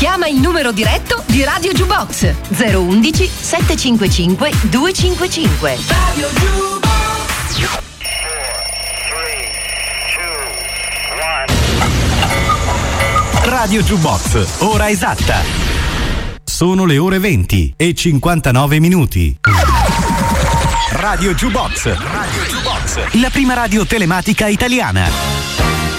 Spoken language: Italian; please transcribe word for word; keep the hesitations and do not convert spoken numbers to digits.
Chiama il numero diretto di Radio Jukebox zero undici settecentocinquantacinque duecentocinquantacinque. Radio Jukebox. Radio Jukebox, ora esatta. Sono le ore venti e cinquantanove minuti. Radio Jukebox. Radio Jukebox. La prima radio telematica italiana.